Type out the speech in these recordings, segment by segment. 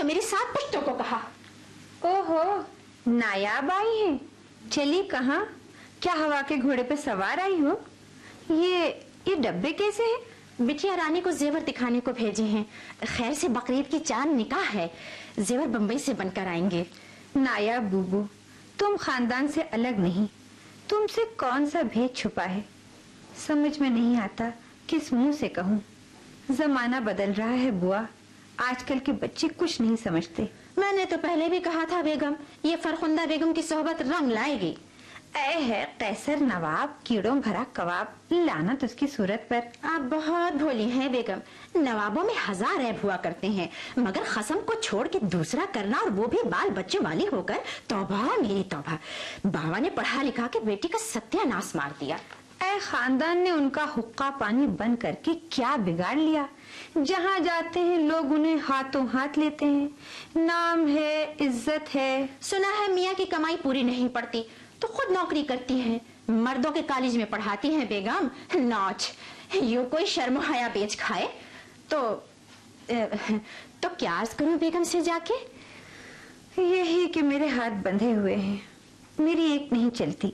मेरे 7 पुश्तों को कहा। ओहो, नायाब आई हैं। चली कहाँ? क्या हवा के घोड़े पे सवार आई हो? ये डब्बे कैसे हैं? बिटिया रानी को जेवर दिखाने को भेजे हैं। खैर से बकरीद की चांद निकाह है, जेवर बम्बई से बनकर आएंगे। नायाब बूबू, तुम खानदान से अलग नहीं, तुमसे कौन सा भेद छुपा है? समझ में नहीं आता किस मुंह से कहूँ। जमाना बदल रहा है बुआ, आजकल के बच्चे कुछ नहीं समझते। मैंने तो पहले भी कहा था बेगम, ये फरखुंदा बेगम की सोहबत रंग लाएगी। ऐ है कैसर नवाब, कीड़ों भरा कबाब, लानत उसकी सूरत पर। आप बहुत भोली हैं बेगम। नवाबों में 1000 ऐब हुआ करते हैं, मगर खसम को छोड़ के दूसरा करना, और वो भी बाल बच्चे वाली होकर, तौबा मेरी तौबा। बाबा ने पढ़ा लिखा के बेटी का सत्यानाश मार दिया। ऐ खानदान ने उनका हुक्का पानी बंद करके क्या बिगाड़ लिया? जहाँ जाते हैं लोग उन्हें हाथों हाथ लेते हैं। नाम है, इज्जत है। सुना है मियाँ की कमाई पूरी नहीं पड़ती तो खुद नौकरी करती हैं, मर्दों के कॉलेज में पढ़ाती हैं बेगम। नाच यूं कोई शर्म हया बेच खाए तो क्या अर्ज करूं बेगम से जाके? यही कि मेरे हाथ बंधे हुए हैं, मेरी एक नहीं चलती।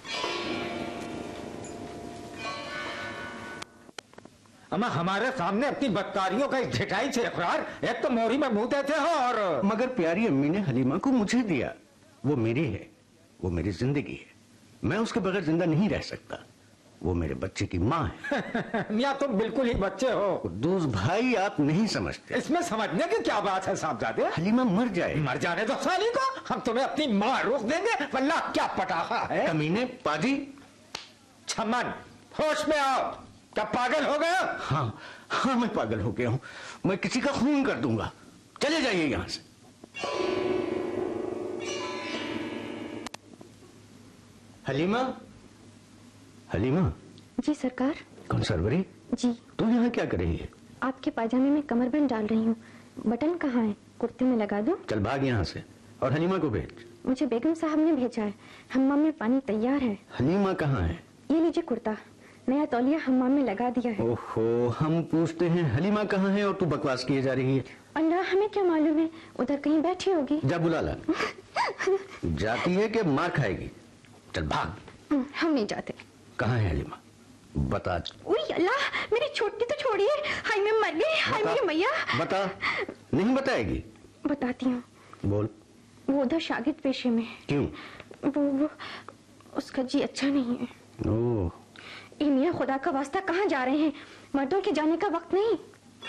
अम्मा, हमारे सामने अपनी बदकारियों का ढिठाई से इकरार, एक तो मोरी में मुंह देते हो और मगर प्यारी अम्मी ने हलीमा को मुझे दिया। वो मेरी है, वो मेरी जिंदगी है, मैं उसके बगैर जिंदा नहीं रह सकता। वो मेरे बच्चे की माँ है। मियाँ तुम बिल्कुल ही बच्चे हो। कुद्दूस भाई, आप नहीं समझते। इसमें समझने की क्या बात है साहबजादे? हलीमा मर जाए। मर जाने दो साली को, हम तुम्हें अपनी माँ रोक देंगे। वल्लाह क्या पटाखा है। कमीने पाजी। छमन, होश में आओ। क्या पागल हो गए? हाँ, मैं पागल हो गया हूँ। मैं किसी का खून कर दूंगा। चले जाइए यहाँ से। हलीमा, हलीमा। जी सरकार। कौन सरवरी? जी। तुम यहाँ क्या कर रही है? आपके पाजामे में कमरबंद डाल रही हूँ। बटन कहाँ है? कुर्ते में लगा दूं? चल भाग यहाँ से, और हलीमा को भेज। मुझे बेगम साहब ने भेजा है, हम्माम में पानी तैयार है। हलीमा कहाँ है? ये लीजिए कुर्ता, नया तौलिया हम्माम में लगा दिया है। ओहो, हम पूछते हैं हलीमा कहाँ है और तू बकवास किए जा रही है। अल्लाह, हमें क्या मालूम है, उधर कहीं बैठी होगी। जा बुला ला। जाती है कि मार खाएगी? चल भाग। हम नहीं जाते। कहाँ है हलीमा? बता। उई अल्लाह, मेरी छोटी तो छोड़िए। हाय मैं मर गई, हाय मेरी मैया। बता। नहीं बताएगी? बताती हूँ। बोल। वो उधर शागिर्द पेशे में। क्यों? वो उसका जी अच्छा नहीं है। ओह। ये मियाँ खुदा का वास्ता कहाँ जा रहे हैं? मर्दों के जाने का वक्त नहीं।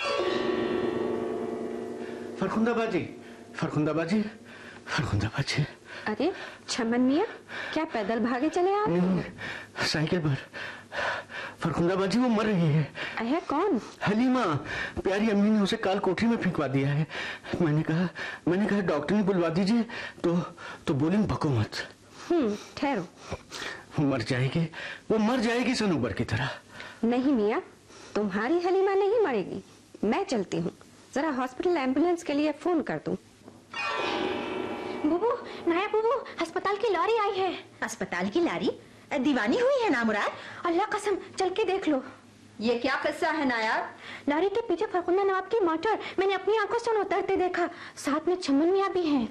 फरखुंदा बाजी, फरखुंदा बाजी, फरखुंदा बाजी। अरे छमन मियाँ, क्या पैदल भागे चले आप? साइकिल पर। फरखुंदा बाजी, वो मर रही है। है कौन? हलीमा। प्यारी अम्मी ने उसे काल कोठरी में फेंकवा दिया है। मैंने कहा डॉक्टर ने बुलवा दीजिए, तो बोली भको मत। ठहरो। मर जाएगी, वो मर जाएगी सनूबर की तरह। नहीं मियाँ, तुम्हारी हलीमा नहीं मरेगी। मैं चलती हूँ, जरा हॉस्पिटल एम्बुलेंस के लिए फोन कर दूं। बुबू, नाया बुबू, अस्पताल की लॉरी आई है। अस्पताल की लारी? दीवानी हुई है ना मुराद? अल्लाह कसम, चल के देख लो। ये क्या किस्सा है नायाब? लारी के पीछे फरखुंदा नवाब की मोटर मैंने अपनी आंखों से उतरते देखा, साथ में छमन मियाँ भी हैं।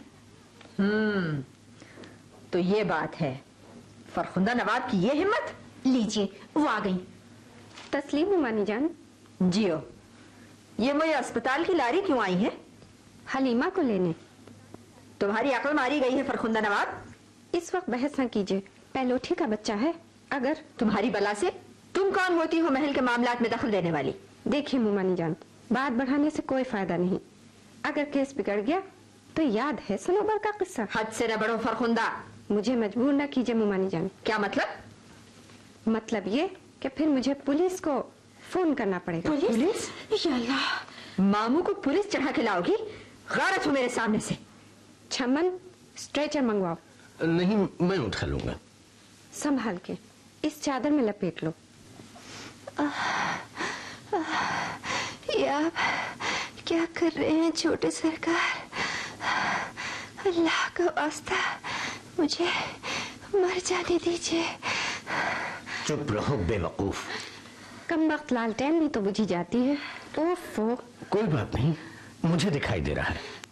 तो ये बात है, फरखुंदा नवाब की ये हिम्मत। लीजिए, वो आ गई। तस्लीम उमानी जान। जियो। ये मुझे अस्पताल की लारी क्यों आई है? हलीमा को लेने। तुम्हारी अकल मारी गई है फरखुंदा नवाब। इस वक्त बहस न कीजिए, पहलोठी का बच्चा है। अगर तुम्हारी बला से तुम कौन होती हो महल के मामलात में दखल देने वाली? देखिए मुमानी जान, बात बढ़ाने से कोई फायदा नहीं। अगर केस बिगड़ गया तो याद है सनोबर का किस्सा। हद से न बढ़ो फरखुंदा। मुझे मजबूर न कीजिए मुमानी जान। क्या मतलब? मतलब ये कि फिर मुझे पुलिस को फोन करना पड़ेगा। पुलिस? या अल्लाह, मामू को पुलिस चढ़ा के लाओगी? गारत हो मेरे सामने से। छमन, स्ट्रेचर मंगवाओ। नहीं, मैं उठा लूंगा। संभाल के, इस चादर में लपेट लो। ये आप क्या कर रहे हैं छोटे सरकार? अल्लाह का वास्ता मुझे मर जाने दीजिए। चुप रहो बेवकूफ। कम वक्त लालटेन भी तो बुझी जाती है। ओफो। कोई बात नहीं, मुझे दिखाई दे रहा है।